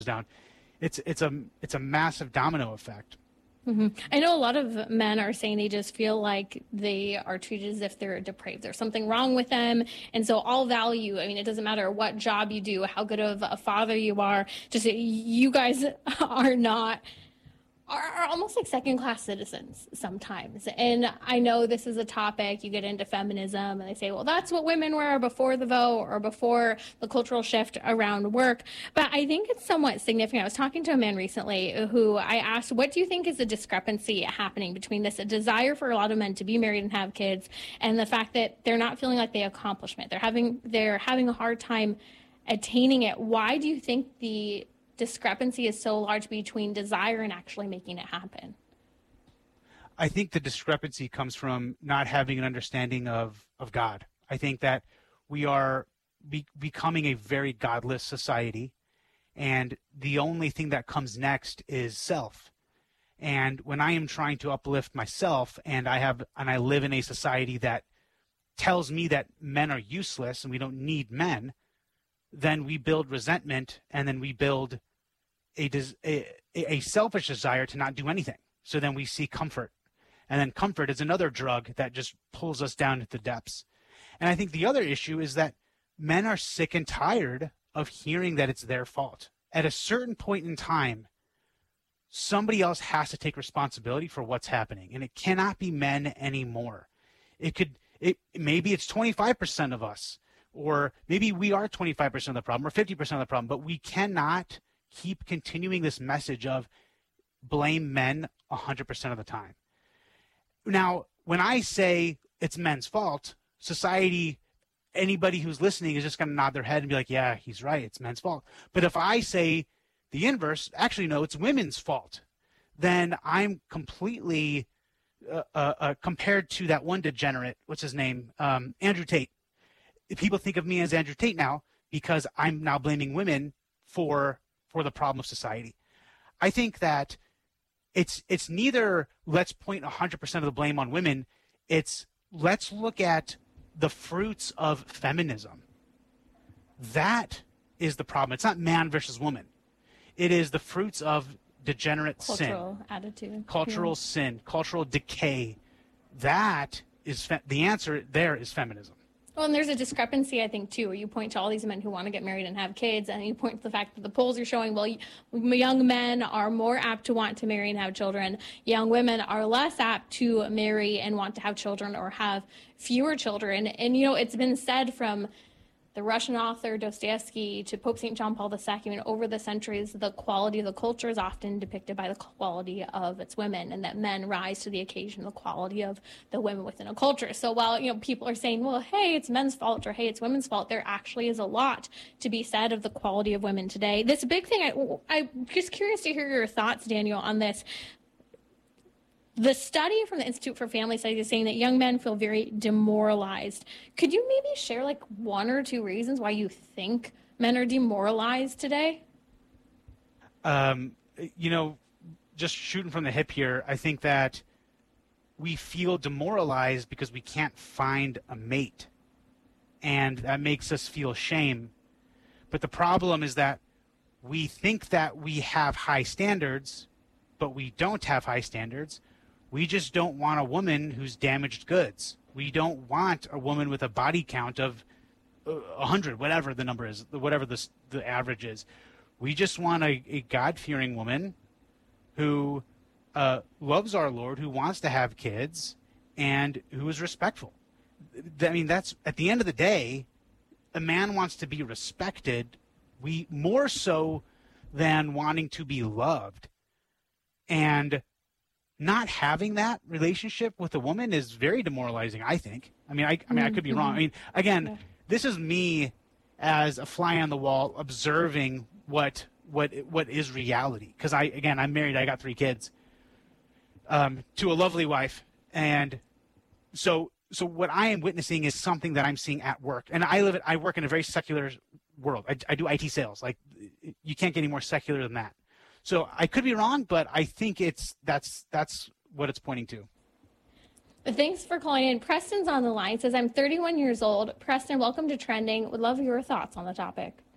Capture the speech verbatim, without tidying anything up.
down, it's it's a it's a massive domino effect. Mm-hmm. I know a lot of men are saying they just feel like they are treated as if they're depraved. There's something wrong with them. And so all value, I mean, it doesn't matter what job you do, how good of a father you are, just you guys are not, are, are almost like second-class citizens sometimes. And I know this is a topic, you get into feminism, and they say, well, that's what women were before the vote or before the cultural shift around work. But I think it's somewhat significant. I was talking to a man recently who I asked, what do you think is the discrepancy happening between this a desire for a lot of men to be married and have kids and the fact that they're not feeling like they accomplish it? They're having, they're having a hard time attaining it. Why do you think the discrepancy is so large between desire and actually making it happen? I think the discrepancy comes from not having an understanding of, of God. I think that we are be, becoming a very godless society, and the only thing that comes next is self. And when I am trying to uplift myself, and I have and I live in a society that tells me that men are useless and we don't need men, then we build resentment, and then we build A, a, a selfish desire to not do anything. So then we seek comfort. And then comfort is another drug that just pulls us down to the depths. And I think the other issue is that men are sick and tired of hearing that it's their fault. At a certain point in time, somebody else has to take responsibility for what's happening. And it cannot be men anymore. It could, it maybe it's twenty-five percent of us, or maybe we are twenty-five percent of the problem or fifty percent of the problem, but we cannot keep continuing this message of blame men one hundred percent of the time. Now, when I say it's men's fault, society, anybody who's listening is just going to nod their head and be like, yeah, he's right, it's men's fault. But if I say the inverse, actually, no, it's women's fault, then I'm completely uh, uh, uh, compared to that one degenerate, what's his name, um, Andrew Tate. People think of me as Andrew Tate now because I'm now blaming women for for the problem of society. I think that it's it's neither let's point one hundred percent of the blame on women, it's let's look at the fruits of feminism. That is the problem. It's not man versus woman. It is the fruits of degenerate cultural sin. Cultural attitude. Cultural yeah. sin, cultural decay. That is fe- the answer there is feminism. Well, and there's a discrepancy, I think, too, where you point to all these men who want to get married and have kids, and you point to the fact that the polls are showing, well, young men are more apt to want to marry and have children. Young women are less apt to marry and want to have children or have fewer children. And, you know, it's been said from the Russian author Dostoevsky to Pope Saint John Paul the Second, over the centuries, the quality of the culture is often depicted by the quality of its women, and that men rise to the occasion, the quality of the women within a culture. So while, you know, people are saying, well, hey, it's men's fault, or hey, it's women's fault, there actually is a lot to be said of the quality of women today. This big thing, I, I'm just curious to hear your thoughts, Daniel, on this. The study from the Institute for Family Studies is saying that young men feel very demoralized. Could you maybe share like one or two reasons why you think men are demoralized today? Um, you know, just shooting from the hip here, I think that we feel demoralized because we can't find a mate. And that makes us feel shame. But the problem is that we think that we have high standards, but we don't have high standards. We just don't want a woman who's damaged goods. We don't want a woman with a body count of uh, one hundred, whatever the number is, whatever the, the average is. We just want a, a God-fearing woman who uh, loves our Lord, who wants to have kids, and who is respectful. I mean, that's, at the end of the day, a man wants to be respected, we more so than wanting to be loved. And not having that relationship with a woman is very demoralizing, I think. I mean, I, I mean, I could be wrong. I mean, again, yeah. This is me as a fly on the wall observing what what what is reality. Because I, again, I'm married. I got three kids, um, to a lovely wife, and so so what I am witnessing is something that I'm seeing at work. And I live, I work in a very secular world. I, I do I T sales. Like, you can't get any more secular than that. So I could be wrong, but I think it's that's that's what it's pointing to. Thanks for calling in. Preston's on the line. Says, I'm thirty-one years old. Preston, welcome to Trending. Would love your thoughts on the topic.